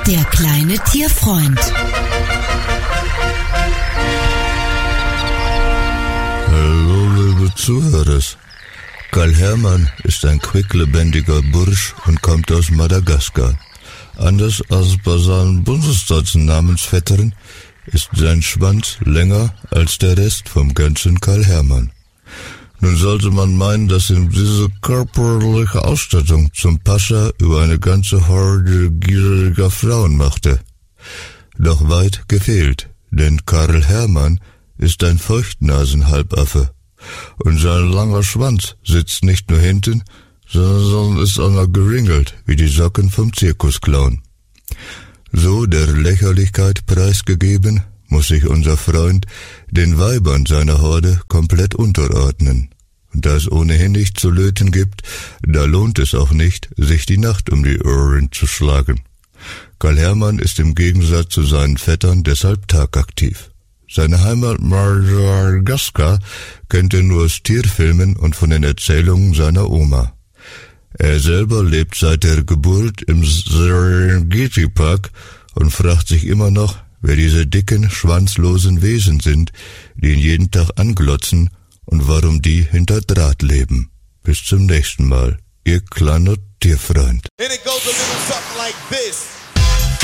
Der kleine Tierfreund. Hallo, liebe Zuhörer. Karl Hermann ist ein quicklebendiger Bursch und kommt aus Madagaskar. Anders als bei seinen Bundesstaatsnamensvettern ist sein Schwanz länger als der Rest vom ganzen Karl Hermann. Nun sollte man meinen, dass ihm diese körperliche Ausstattung zum Pascha über eine ganze Horde gieriger Frauen machte. Doch weit gefehlt, denn Karl Hermann ist ein Feuchtnasenhalbaffe. Und sein langer Schwanz sitzt nicht nur hinten, sondern ist auch noch geringelt, wie die Socken vom Zirkusclown. So der Lächerlichkeit preisgegeben, muss sich unser Freund den Weibern seiner Horde komplett unterordnen. Und da es ohnehin nicht zu löten gibt, da lohnt es auch nicht, sich die Nacht um die Ohren zu schlagen. Karl Hermann ist im Gegensatz zu seinen Vettern deshalb tagaktiv. Seine Heimat Madagaskar kennt er nur aus Tierfilmen und von den Erzählungen seiner Oma. Er selber lebt seit der Geburt im Serengeti-Park und fragt sich immer noch, wer diese dicken, schwanzlosen Wesen sind, die ihn jeden Tag anglotzen und warum die hinter Draht leben. Bis zum nächsten Mal, Ihr kleiner Tierfreund. And it goes a little something like this.